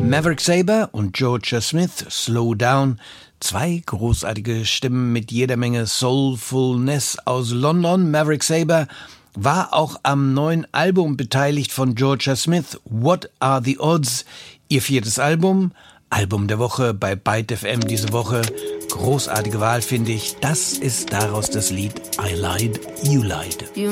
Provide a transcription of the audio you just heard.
Maverick Sabre und Georgia Smith, Slow Down. Zwei großartige Stimmen mit jeder Menge Soulfulness aus London. Maverick Sabre war auch am neuen Album beteiligt von Georgia Smith, What Are the Odds? Ihr 4. Album, Album der Woche bei Byte FM diese Woche. Großartige Wahl, finde ich. Das ist daraus das Lied I Lied, You Lied.